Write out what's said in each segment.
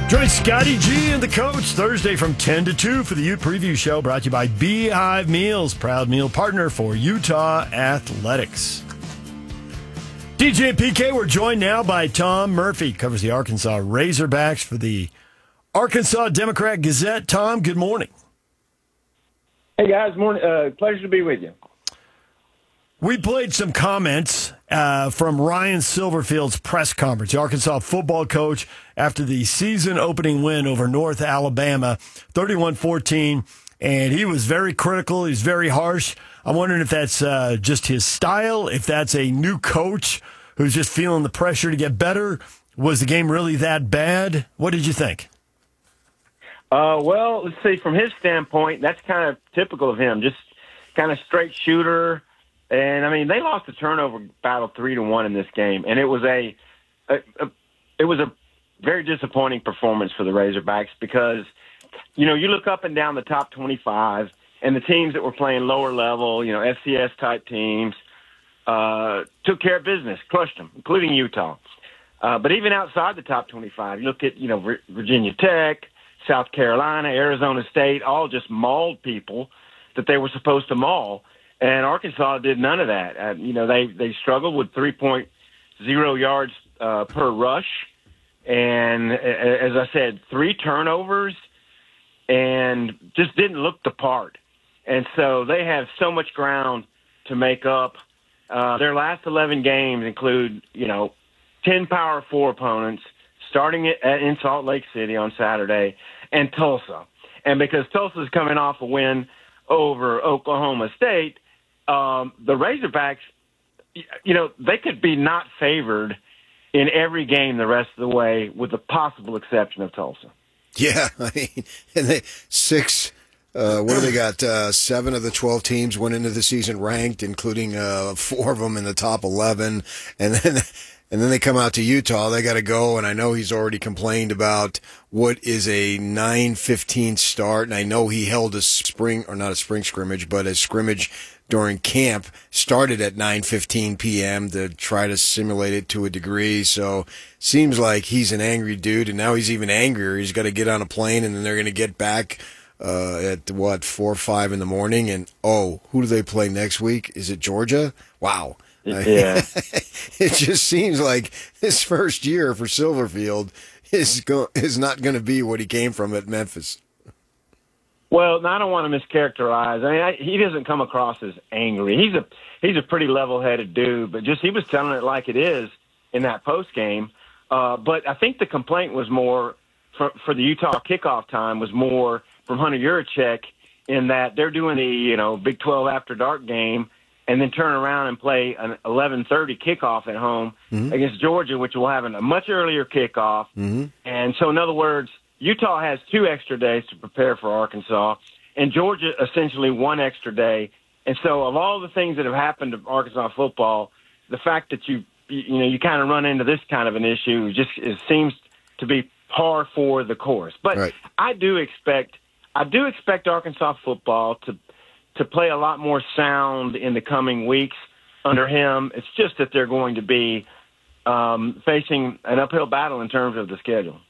Join Scotty G and the coach Thursday from 10 to 2 for the Ute Preview Show, brought to you by Beehive Meals, proud meal partner for Utah Athletics. DJ and PK, we're joined now by Tom Murphy, covers the Arkansas Razorbacks for the Arkansas Democrat-Gazette. Tom, good morning. Hey, guys. Morning. Pleasure to be with you. We played some comments from Ryan Silverfield's press conference, the Arkansas football coach, after the season-opening win over North Alabama, 31-14, and he was very critical. He's very harsh. I'm wondering if that's just his style, if that's a new coach who's just feeling the pressure to get better. Was the game really that bad? What did you think? Well, let's see. From his standpoint, that's kind of typical of him, just kind of straight shooter. And, I mean, they lost the turnover battle 3-1 in this game, and it was a very disappointing performance for the Razorbacks because, you know, you look up and down the top 25, and the teams that were playing lower level, you know, FCS-type teams, took care of business, crushed them, including Utah. But even outside the top 25, you look at, you know, Virginia Tech, South Carolina, Arizona State, all just mauled people that they were supposed to maul. And Arkansas did none of that. You know, they struggled with 3.0 yards per rush. And as I said, 3 turnovers and just didn't look the part. And so they have so much ground to make up. Their last 11 games include, you know, 10 Power 4 opponents, starting in Salt Lake City on Saturday, and Tulsa. And because Tulsa's coming off a win over Oklahoma State, the Razorbacks, you know, they could be not favored in every game the rest of the way, with the possible exception of Tulsa. Yeah, I mean, and they what do they got? 7 of the 12 teams went into the season ranked, including 4 of them in the top 11, and then they come out to Utah. They got to go, and I know he's already complained about what is a 9:15 start, and I know he held a not a spring scrimmage, but a scrimmage during camp started at 9:15 p.m. to try to simulate it to a degree. So seems like he's an angry dude, and now he's even angrier. He's got to get on a plane, and then they're going to get back at 4 or 5 in the morning. And who do they play next week? Is it Georgia? Wow. Yeah. It just seems like his first year for Silverfield is not going to be what he came from at Memphis. Well, I don't want to mischaracterize. I mean, he doesn't come across as angry. He's a pretty level-headed dude, but just he was telling it like it is in that post game. But I think the complaint was more for the Utah kickoff time was more from Hunter Yurachek in that they're doing the Big 12 after dark game and then turn around and play an 11:30 kickoff at home against Georgia, which will have a much earlier kickoff. And so, in other words, Utah has 2 extra days to prepare for Arkansas, and Georgia essentially 1 extra day. And so of all the things that have happened to Arkansas football, the fact that you kind of run into this kind of an issue it seems to be par for the course. But right. I do expect Arkansas football to play a lot more sound in the coming weeks under him. It's just that they're going to be facing an uphill battle in terms of the schedule.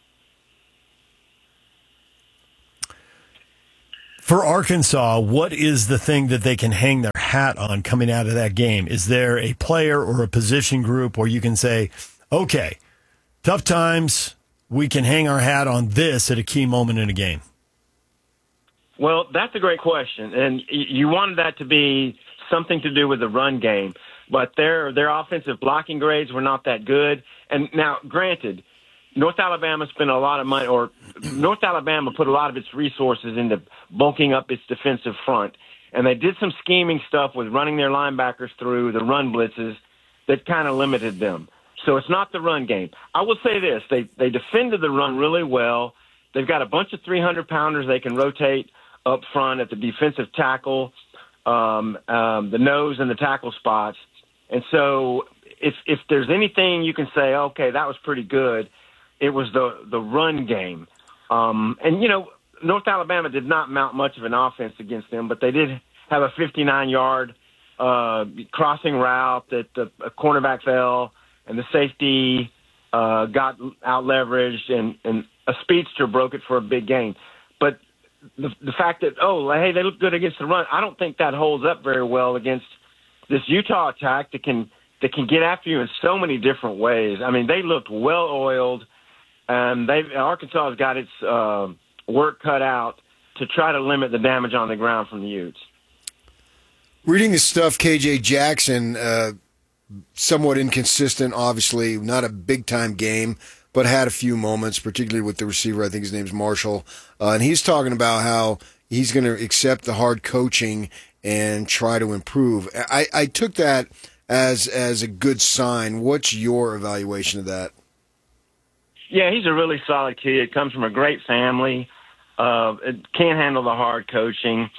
For Arkansas, what is the thing that they can hang their hat on coming out of that game? Is there a player or a position group where you can say, okay, tough times, we can hang our hat on this at a key moment in a game? Well, that's a great question. And you wanted that to be something to do with the run game. But their offensive blocking grades were not that good. And now, granted, North Alabama spent a lot of money, or North Alabama put a lot of its resources into bulking up its defensive front. And they did some scheming stuff with running their linebackers through the run blitzes that kind of limited them. So it's not the run game. I will say this. They defended the run really well. They've got a bunch of 300-pounders they can rotate up front at the defensive tackle, the nose and the tackle spots. And so if there's anything you can say, okay, that was pretty good, it was the run game. And, North Alabama did not mount much of an offense against them, but they did have a 59-yard crossing route that the cornerback fell, and the safety got out-leveraged, and a speedster broke it for a big gain. But the fact that, hey, they look good against the run, I don't think that holds up very well against this Utah attack that can get after you in so many different ways. I mean, they looked well-oiled. Arkansas has got its work cut out to try to limit the damage on the ground from the Utes. Reading the stuff, KJ Jackson, somewhat inconsistent, obviously, not a big-time game, but had a few moments, particularly with the receiver. I think his name's Marshall. And he's talking about how he's going to accept the hard coaching and try to improve. I took that as a good sign. What's your evaluation of that? Yeah, he's a really solid kid. Comes from a great family. Can handle the hard coaching.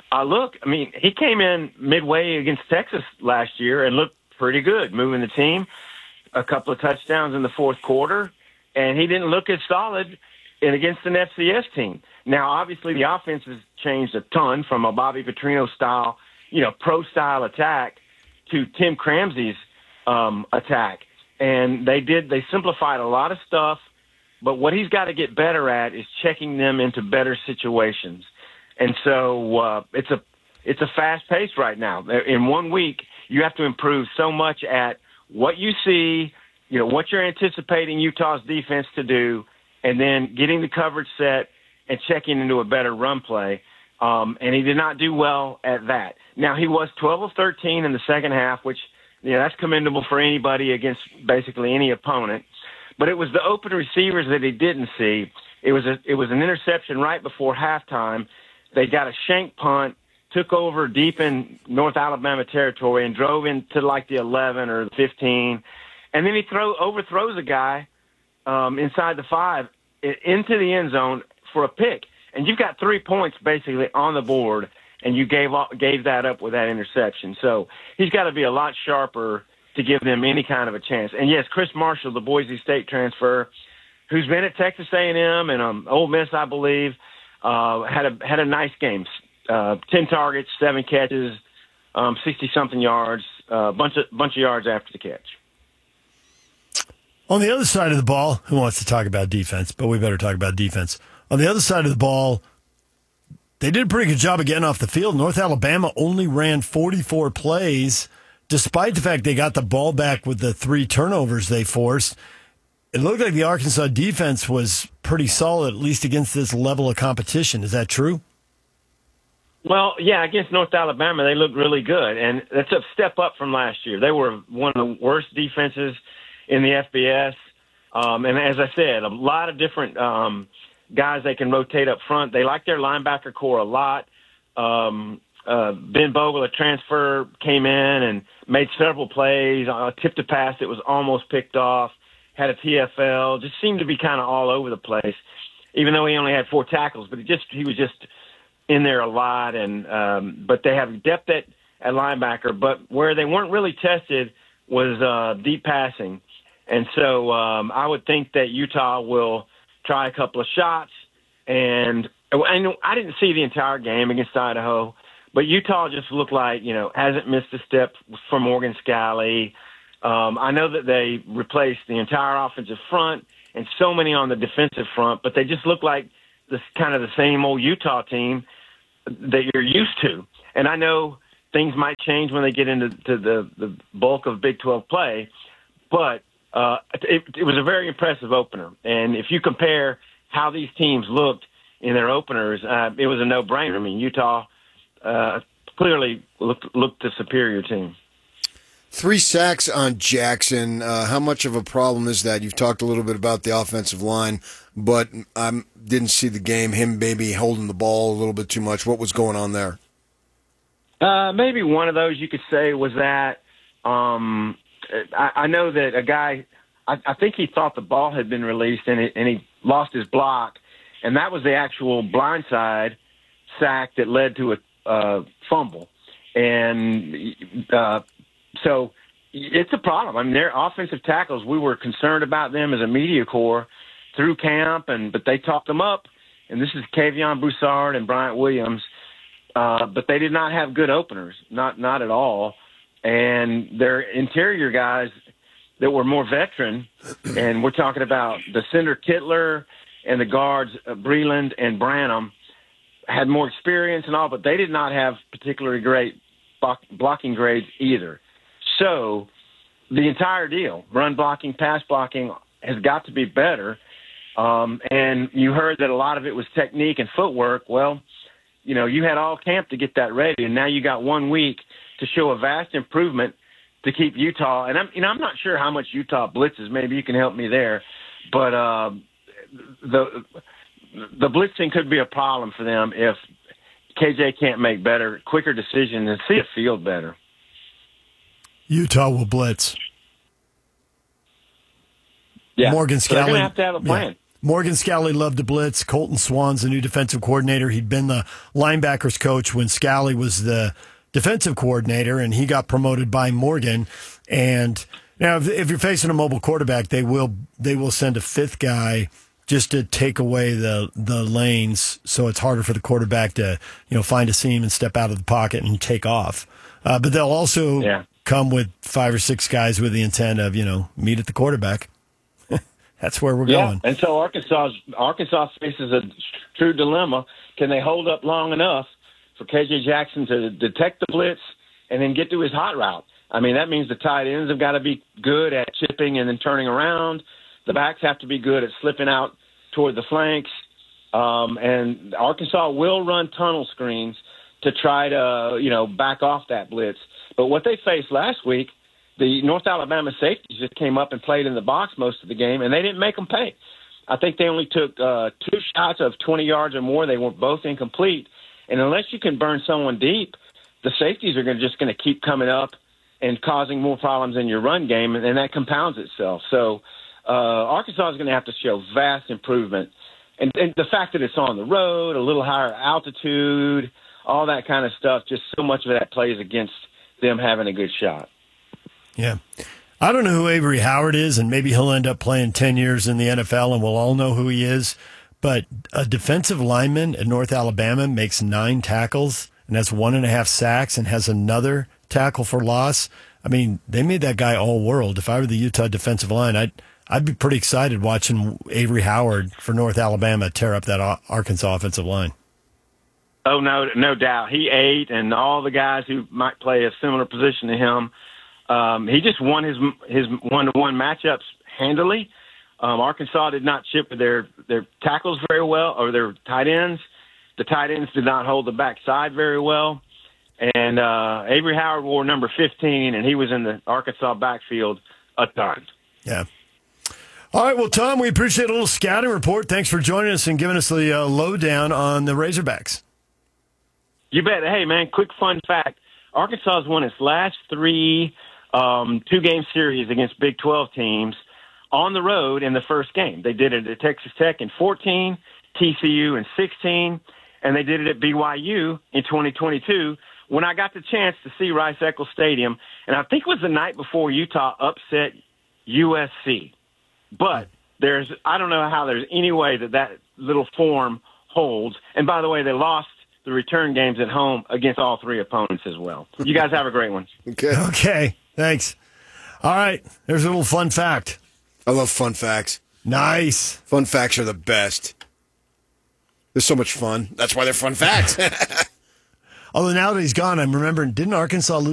He came in midway against Texas last year and looked pretty good, moving the team. A couple of touchdowns in the fourth quarter, and he didn't look as solid against an FCS team. Now, obviously, the offense has changed a ton from a Bobby Petrino style, pro-style attack to Tim Cramsey's attack. And they simplified a lot of stuff, but what he's got to get better at is checking them into better situations. And so it's a fast pace right now. In 1 week, you have to improve so much at what you see, what you're anticipating Utah's defense to do, and then getting the coverage set and checking into a better run play. And he did not do well at that. Now, he was 12 of 13 in the second half, which that's commendable for anybody against basically any opponent. But it was the open receivers that he didn't see. It was an interception right before halftime. They got a shank punt, took over deep in North Alabama territory, and drove into like the 11 or the 15. And then he overthrows a guy inside the 5 into the end zone for a pick. And you've got 3 points basically on the board, and you gave that up with that interception. So he's got to be a lot sharper to give them any kind of a chance. And, yes, Chris Marshall, the Boise State transfer, who's been at Texas A&M and Ole Miss, I believe, had a nice game. 10 targets, 7 catches, 60-something yards, bunch of yards after the catch. On the other side of the ball, who wants to talk about defense? But we better talk about defense. On the other side of the ball, they did a pretty good job of getting off the field. North Alabama only ran 44 plays, despite the fact they got the ball back with the 3 turnovers they forced. It looked like the Arkansas defense was pretty solid, at least against this level of competition. Is that true? Well, yeah, against North Alabama, they looked really good, and that's a step up from last year. They were one of the worst defenses in the FBS, and as I said, a lot of different guys they can rotate up front. They like their linebacker core a lot. Ben Bogle, a transfer, came in and made several plays, tipped a pass that was almost picked off, had a TFL, just seemed to be kind of all over the place, even though he only had 4 tackles, but he was just in there a lot. And but they have depth at linebacker, but where they weren't really tested was deep passing. And so I would think that Utah will try a couple of shots. And I didn't see the entire game against Idaho, but Utah just looked like, hasn't missed a step from Morgan Scalley. I know that they replaced the entire offensive front and so many on the defensive front, but they just look like this kind of the same old Utah team that you're used to. And I know things might change when they get into the bulk of Big 12 play, but it was a very impressive opener. And if you compare how these teams looked in their openers, it was a no-brainer. I mean, Utah clearly looked the superior team. 3 sacks on Jackson. How much of a problem is that? You've talked a little bit about the offensive line, but I didn't see the game, him maybe holding the ball a little bit too much. What was going on there? Maybe one of those you could say was that. I know that a guy, I think he thought the ball had been released and he lost his block, and that was the actual blindside sack that led to a fumble. And so it's a problem. I mean, their offensive tackles, we were concerned about them as a media corps through camp, but they talked them up. And this is Kavion Broussard and Bryant Williams, but they did not have good openers, not at all. And their interior guys, that were more veteran, and we're talking about the center Kittler and the guards Breland and Branham had more experience and all, but they did not have particularly great blocking grades either. So the entire deal, run blocking, pass blocking, has got to be better. And you heard that a lot of it was technique and footwork. Well, you know, you had all camp to get that ready, and now you got 1 week to show a vast improvement to keep Utah. And I'm not sure how much Utah blitzes. Maybe you can help me there. But the blitzing could be a problem for them if KJ can't make better, quicker decisions and see a field better. Utah will blitz. Yeah, Morgan so they're Scalley going to have a plan. Yeah. Morgan Scalley loved to blitz. Colton Swan's the new defensive coordinator. He'd been the linebackers coach when Scalley was the defensive coordinator, and he got promoted by Morgan. And now, if you're facing a mobile quarterback, they will send a fifth guy just to take away the lanes, so it's harder for the quarterback to find a seam and step out of the pocket and take off. But they'll also come with 5 or 6 guys with the intent of meet at the quarterback. That's where we're going. And so Arkansas faces a true dilemma. Can they hold up long enough for KJ Jackson to detect the blitz and then get to his hot route? I mean, that means the tight ends have got to be good at chipping and then turning around. The backs have to be good at slipping out toward the flanks. And Arkansas will run tunnel screens to try to, back off that blitz. But what they faced last week, the North Alabama safeties just came up and played in the box most of the game, and they didn't make them pay. I think they only took 2 shots of 20 yards or more. They were both incomplete. And unless you can burn someone deep, the safeties are just going to keep coming up and causing more problems in your run game, and that compounds itself. So Arkansas is going to have to show vast improvement. And the fact that it's on the road, a little higher altitude, all that kind of stuff, just so much of that plays against them having a good shot. Yeah. I don't know who Avery Howard is, and maybe he'll end up playing 10 years in the NFL, and we'll all know who he is. But a defensive lineman at North Alabama makes 9 tackles and has 1.5 sacks and has another tackle for loss. I mean, they made that guy all-world. If I were the Utah defensive line, I'd be pretty excited watching Avery Howard for North Alabama tear up that Arkansas offensive line. Oh, no doubt. He ate, and all the guys who might play a similar position to him, he just won his one-to-one matchups handily. Arkansas did not chip with their tackles very well, or their tight ends. The tight ends did not hold the backside very well. And Avery Howard wore number 15, and he was in the Arkansas backfield a ton. Yeah. All right, well, Tom, we appreciate a little scouting report. Thanks for joining us and giving us the lowdown on the Razorbacks. You bet. Hey, man, quick fun fact. Arkansas has won its last 3 two-game series against Big 12 teams on the road in the first game. They did it at Texas Tech in 14, TCU in 16, and they did it at BYU in 2022 when I got the chance to see Rice-Eccles Stadium, and I think it was the night before Utah upset USC. But I don't know how there's any way that little form holds. And by the way, they lost the return games at home against all 3 opponents as well. You guys have a great one. Okay. Thanks. All right. There's a little fun fact. I love fun facts. Nice. Fun facts are the best. They're so much fun. That's why they're fun facts. Although now that he's gone, I'm remembering, didn't Arkansas lose